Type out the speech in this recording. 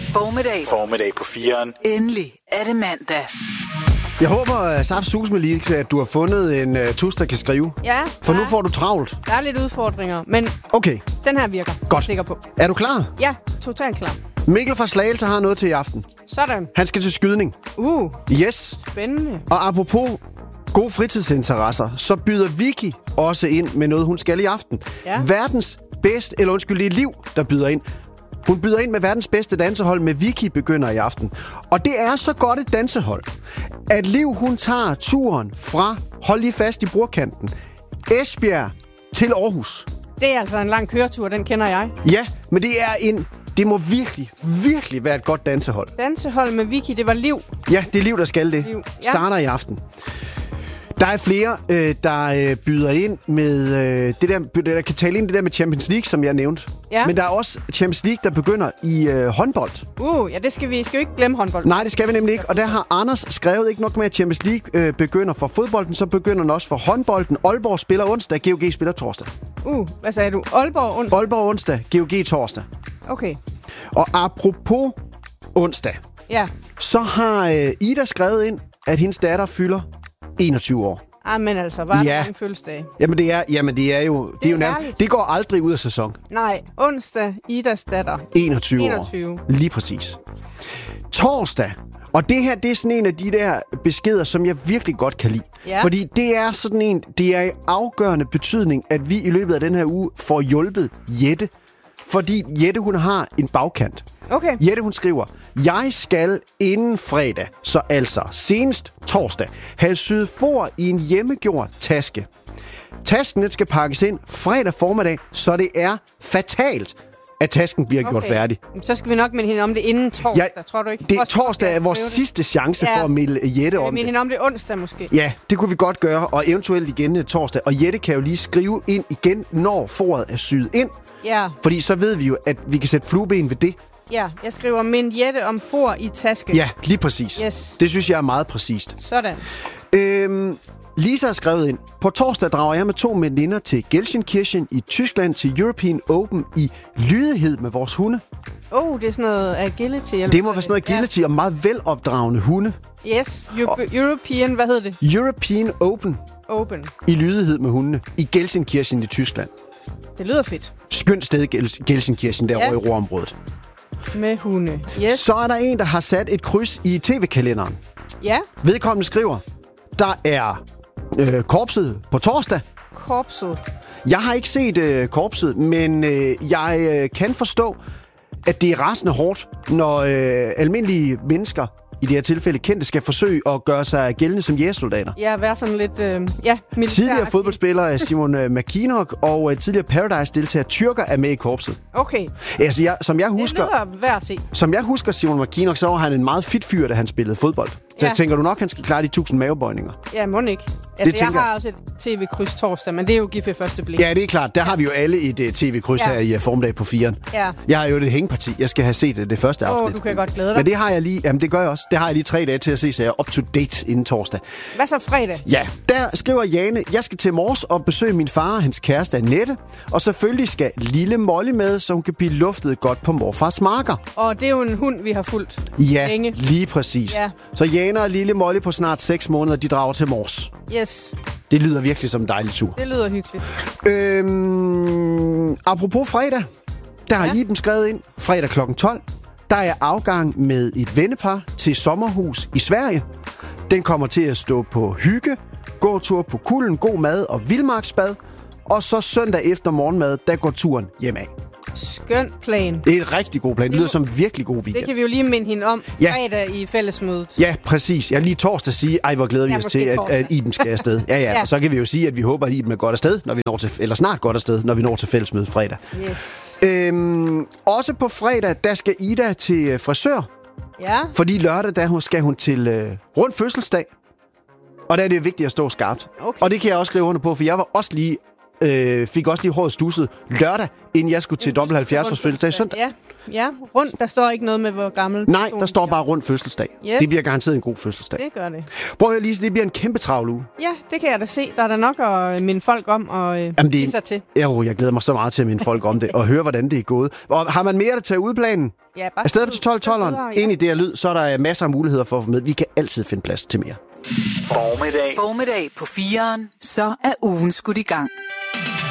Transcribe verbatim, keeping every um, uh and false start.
Formiddag. Formiddag på firen. Endelig er det mandag. Jeg håber, Saft Sus med Lise, at du har fundet en uh, tus, der kan skrive. Ja. For ja. nu får du travlt. Der er lidt udfordringer, men Okay, den her virker. godt. Jeg er sikker på. Er du klar? Ja, totalt klar. Mikkel fra Slagelse har noget til i aften. Sådan. Han skal til skydning. Uh, Yes. spændende. Og apropos gode fritidsinteresser, så byder Vicky også ind med noget, hun skal i aften. Ja. Verdens bedste, eller undskyld, det er Liv, der byder ind. Hun byder ind med verdens bedste dansehold med Vicky begynder i aften. Og det er så godt et dansehold, at Liv, hun tager turen fra, hold lige fast i bordkanten, Esbjerg til Aarhus. Det er altså en lang køretur, den kender jeg. Ja, men det er en, det må virkelig, virkelig være et godt dansehold. Dansehold med Vicky, det var Liv. Ja, det er Liv, der skal det. Liv, ja. Starter i aften. Der er flere, øh, der øh, byder ind med øh, det der, der kan tale ind det der med Champions League, som jeg nævnte. Ja. Men der er også Champions League, der begynder i øh, håndbold. Uh, ja, det skal vi skal jo ikke glemme håndbold. Nej, det skal vi nemlig ikke. Og der har Anders skrevet ikke nok med, at Champions League øh, begynder for fodbolden, så begynder den også for håndbolden. Aalborg spiller onsdag, G O G spiller torsdag. Uh, hvad sagde du? Aalborg onsdag? Aalborg onsdag, G O G torsdag. Okay. Og apropos onsdag, Ja. så har øh, Ida skrevet ind, at hendes datter fylder enogtyve år. Ah, men altså, var Ja. det en fødselsdag? Jamen det er, jamen det er jo, det, det er jo nærmest, herligt. det går aldrig ud af sæson. Nej, onsdag, Idas datter. enogtyve, enogtyve. år. Lige præcis. Torsdag. Og det her, det er sådan en af de der beskeder, som jeg virkelig godt kan lide. Ja. Fordi det er sådan en, det er i afgørende betydning, at vi i løbet af den her uge får hjulpet Jette. Fordi Jette, hun har en bagkant. Okay. Jette, hun skriver, jeg skal inden fredag, så altså senest torsdag, have syet for i en hjemmegjort taske. Tasken den skal pakkes ind fredag formiddag, så det er fatalt, at tasken bliver okay. gjort færdig. Så skal vi nok minde hende om det inden torsdag, Ja, tror du ikke? Det er Hvor torsdag er vores skrive det? sidste chance Ja. for at melde Jette Vi om minde det. hende om det onsdag måske. Ja, det kunne vi godt gøre, og eventuelt igen torsdag. Og Jette kan jo lige skrive ind igen, når foret er syet ind. Ja, Fordi så ved vi jo, at vi kan sætte flueben ved det. ja. Jeg skriver min Jette om for i taske. Ja, lige præcis. Yes. Det synes jeg er meget præcist. Sådan. Øhm, Lisa har skrevet ind, på torsdag drager jeg med to veninder til Gelsenkirchen i Tyskland til European Open i lydighed med vores hunde. Oh, det er sådan noget agility. Eller Det må være sådan noget agility og meget velopdragende hunde. Ja. Yes. Euro- European, hvad hedder det? European Open Open. i lydighed med hundene i Gelsenkirchen i Tyskland. Det lyder fedt. Skønt sted, Gels- Gelsenkirchen, derovre Ja. i Ruhrområdet. Med hunde. Yes. Så er der en, der har sat et kryds i tv-kalenderen. Ja. Vedkommende skriver, der er øh, korpset på torsdag. Korpset. Jeg har ikke set øh, korpset, men øh, jeg øh, kan forstå, at det er rasende hårdt, når øh, almindelige mennesker, i det her tilfælde kendte, skal forsøge at gøre sig gældende som jægersoldater. Ja, være sådan lidt, øh, ja, militær. Tidligere fodboldspiller Simon øh, McKinnock og øh, tidligere Paradise-deltager Tyrker er med i korpset. Okay. Altså, jeg, som, jeg Det husker, lyder værd at se. som jeg husker Simon McKinnock, så var han en meget fit fyr, da han spillede fodbold. Så Ja. jeg tænker du nok, han skal klare de tusind mavebøjninger? Ja, må ikke. Altså, jeg tænker- har også et tv-kryds torsdag, men det er jo gift ved første blik. Ja, det er klart. Der har vi jo alle et uh, tv-kryds Ja. her i uh, formiddag på firen. Ja. Jeg har jo det hængeparti. Jeg skal have set det, det første Åh, afsnit. du kan godt glæde dig. Men det har jeg lige, jamen det gør jeg også. Det har jeg lige tre dage til at se, så jeg er up to date inden torsdag. Hvad så fredag? Ja, der skriver Jane, jeg skal til Mors og besøge min far og hans kæreste Annette. Og selvfølgelig skal lille Molly med, så hun kan blive luftet godt på morfars marker. Og det er jo en hund, vi har fulgt Ja, længe. lige præcis. Ja. Så Jane og lille Molly på snart seks måneder, de drager til Mors. Yes, Det lyder virkelig som en dejlig tur. det lyder hyggeligt. Øhm, apropos fredag, der har Ja. Iben skrevet ind, fredag klokken tolv, der er afgang med et vennepar til sommerhus i Sverige. Den kommer til at stå på hygge, gåtur på kulden, god mad og vildmarksbad. Og så søndag efter morgenmad, der går turen hjemad. Skøn plan. Det er en rigtig god plan. Det lyder som en virkelig god Det weekend. kan vi jo lige minde hende om Ja. fredag i fællesmødet. Ja, præcis. Jeg lige torsdag sige, ej, hvor glæder vi Ja, os måske til, at, torsdag. at Iben skal afsted. Ja, ja, Ja. Og så kan vi jo sige, at vi håber, at Iben er godt afsted, når vi når til, eller snart godt afsted, når vi når til fællesmøde fredag. Yes. Øhm, også på fredag, der skal Ida til frisør, Ja, fordi lørdag, der skal hun til øh, rund fødselsdag. Og der er det vigtigt at stå skarpt. Okay. Og det kan jeg også skrive under på, for jeg var også lige øh, fik også lige håret stusset lørdag, inden jeg skulle til dobbelt halvfjerds års fødselsdag søndag. Ja, ja. Rundt. Der står ikke noget med, hvor gammel Nej, person der står bliver. bare rundt fødselsdag. Yes. Det bliver garanteret en god fødselsdag. Det gør det. Prøv at høre, Lise, det bliver en kæmpe travl uge. Ja, det kan jeg da se. Der er der nok at minde folk om og øh, Jamen, give sig til. Jo, jeg glæder mig så meget til at minde folk om det, og høre, hvordan det er gået. Og har man mere at tage udplanen? Ja, bare Afsted til tolv tolveren. Ja. Ind i det her lyd, så er der masser af muligheder for at få med. Vi kan altid finde plads til mere. Formiddag. Formiddag på fireren. Så er ugen skudt i gang.